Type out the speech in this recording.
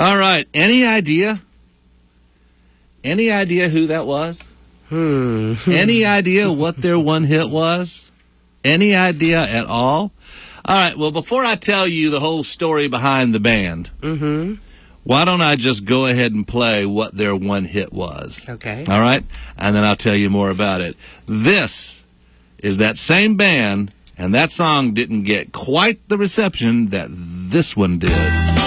All right. Any idea? Any idea who that was? Any idea what their one hit was? Any idea at all? All right. Well, before I tell you the whole story behind the band, why don't I just go ahead and play what their one hit was? Okay. All right? And then I'll tell you more about it. This is that same band, and that song didn't get quite the reception that this one did.